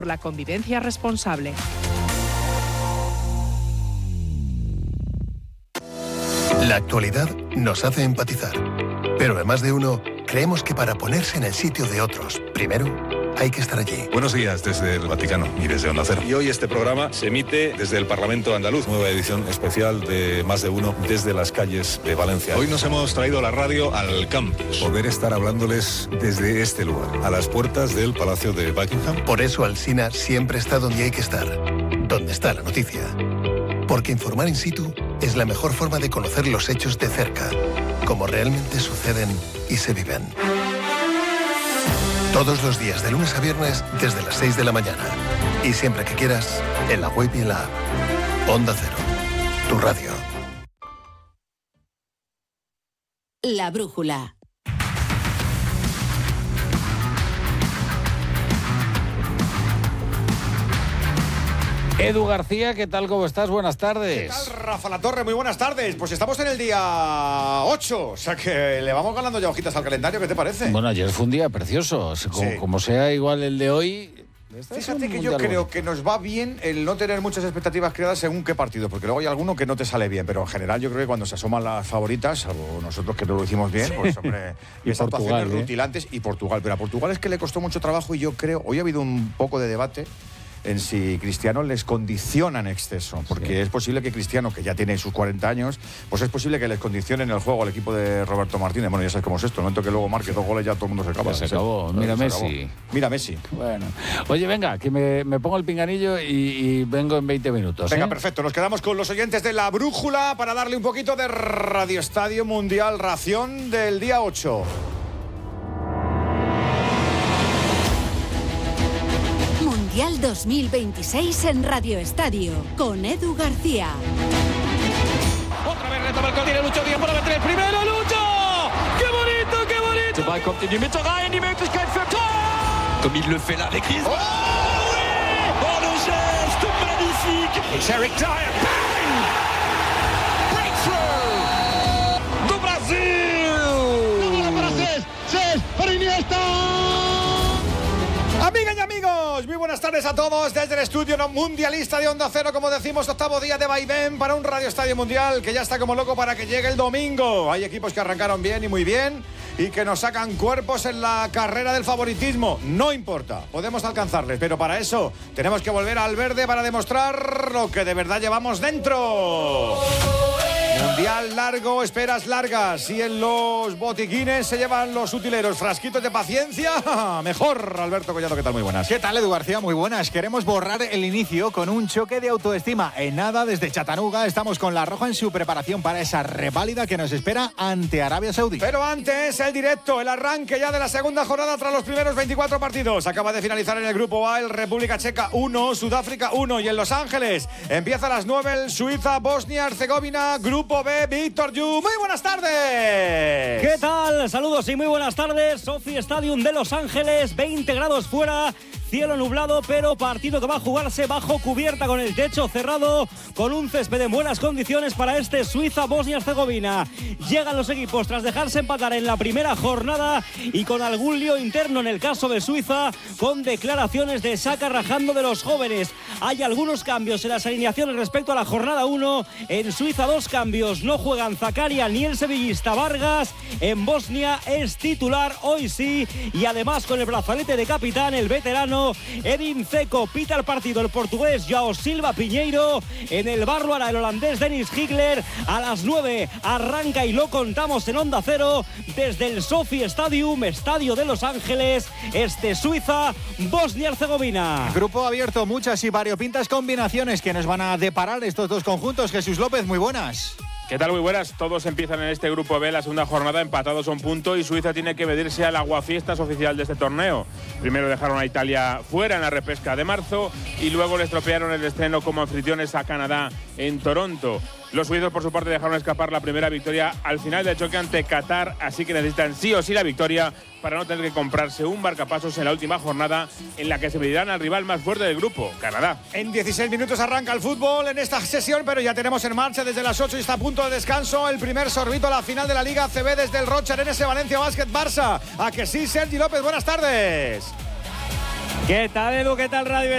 La convivencia responsable. La actualidad nos hace empatizar, pero a más de uno creemos que para ponerse en el sitio de otros, primero hay que estar allí. Buenos días desde el Vaticano y desde Onda Cero. Y hoy este programa se emite desde el Parlamento Andaluz, nueva edición especial de Más de Uno desde las calles de Valencia. Hoy nos hemos traído la radio al campus, poder estar hablándoles desde este lugar, a las puertas del Palacio de Buckingham. Por eso Alsina siempre está donde hay que estar, donde está la noticia. Porque informar in situ es la mejor forma de conocer los hechos de cerca, como realmente suceden y se viven. Todos los días, de lunes a viernes, desde las 6 de la mañana. Y siempre que quieras, en la web y en la app. Onda Cero, tu radio. La brújula. Edu García, ¿qué tal? ¿Cómo estás? Buenas tardes. ¿Qué tal, Rafa Latorre? Muy buenas tardes. Pues estamos en el día 8, o sea que le vamos ganando ya hojitas al calendario, ¿qué te parece? Bueno, ayer fue un día precioso. Como sea igual el de hoy... Fíjate que yo creo que nos va bien el no tener muchas expectativas creadas según qué partido, porque luego hay alguno que no te sale bien, pero en general yo creo que cuando se asoman las favoritas, salvo nosotros que no lo hicimos bien, pues hombre, y esas Portugal, actuaciones rutilantes, y Portugal, pero a Portugal es que le costó mucho trabajo y yo creo, hoy ha habido un poco de debate en si Cristiano les condiciona en exceso, porque es posible que Cristiano, que ya tiene sus 40 años, pues es posible que les condicione en el juego al equipo de Roberto Martínez. Bueno, ya sabes cómo es esto, el momento que luego marque 2 goles ya todo el mundo se acaba. Ya se acabó, mira Messi. Mira Messi. Bueno, oye, venga, que me pongo el pinganillo y vengo en 20 minutos. Venga, perfecto, nos quedamos con los oyentes de La Brújula para darle un poquito de Radio Estadio Mundial, ración del día 8. Mundial 2026 en Radio Estadio, con Edu García. Otra vez retoma el tiene Lucho Díaz para meter el primero, Lucho! ¡Qué bonito, qué bonito! Der Ball kommt in die Mitte rein, die Möglichkeit für Tor! Comme il le fait là avec Griezmann. Oh oui! Oh, le geste magnifique! It's Eric Dyer, bang! Breakthrough! Do Brasil! Para Cés, para Iniesta. Amigas y amigos, muy buenas tardes a todos desde el estudio mundialista de Onda Cero, como decimos, 8º día de vaivén para un Radio Estadio Mundial que ya está como loco para que llegue el domingo. Hay equipos que arrancaron bien y muy bien y que nos sacan cuerpos en la carrera del favoritismo. No importa, podemos alcanzarles, pero para eso tenemos que volver al verde para demostrar lo que de verdad llevamos dentro. Mundial largo, esperas largas, y en los botiquines se llevan los utileros frasquitos de paciencia. Mejor, Alberto Collado, ¿qué tal? Muy buenas. ¿Qué tal, Edu García? Muy buenas. Queremos borrar el inicio con un choque de autoestima. En nada, desde Chattanooga, estamos con la Roja en su preparación para esa reválida que nos espera ante Arabia Saudí. Pero antes, el directo, el arranque ya de la segunda jornada tras los primeros 24 partidos. Acaba de finalizar en el grupo A el República Checa 1, Sudáfrica 1, y en Los Ángeles empieza a las 9 el Suiza, Bosnia, Herzegovina, grupo B, Víctor Yu. Muy buenas tardes. ¿Qué tal? Saludos y muy buenas tardes. Sophie Stadium de Los Ángeles, 20 grados fuera. Cielo nublado, pero partido que va a jugarse bajo cubierta, con el techo cerrado, con un césped en buenas condiciones para este Suiza-Bosnia-Herzegovina. Llegan los equipos tras dejarse empatar en la primera jornada y con algún lío interno en el caso de Suiza, con declaraciones de Saka rajando de los jóvenes. Hay algunos cambios en las alineaciones respecto a la jornada 1. En Suiza 2 cambios, no juegan Zakaria ni el sevillista Vargas. En Bosnia es titular, hoy sí, y además con el brazalete de capitán, el veterano Edin Dzeko. Pita el partido el portugués Joao Silva Piñeiro. En el Bárbara el holandés Dennis Higler. A las 9 arranca y lo contamos en Onda Cero desde el Sophie Stadium, estadio de Los Ángeles, Suiza, Bosnia-Herzegovina. Grupo abierto, muchas y variopintas combinaciones que nos van a deparar estos dos conjuntos. Jesús López, muy buenas. ¿Qué tal? Muy buenas. Todos empiezan en este grupo B la segunda jornada empatados a un punto y Suiza tiene que medirse al aguafiestas oficial de este torneo. Primero dejaron a Italia fuera en la repesca de marzo y luego le estropearon el estreno como anfitriones a Canadá en Toronto. Los suizos, por su parte, dejaron escapar la primera victoria al final del choque ante Qatar, así que necesitan sí o sí la victoria para no tener que comprarse un marcapasos en la última jornada en la que se medirán al rival más fuerte del grupo, Canadá. En 16 minutos arranca el fútbol en esta sesión, pero ya tenemos en marcha desde las 8 y está a punto de descanso el primer sorbito a la final de la Liga ACB desde el Rocha Arenese Valencia Basket Barça. ¿A que sí, Sergi López? Buenas tardes. ¿Qué tal, Edu? ¿Qué tal, Radio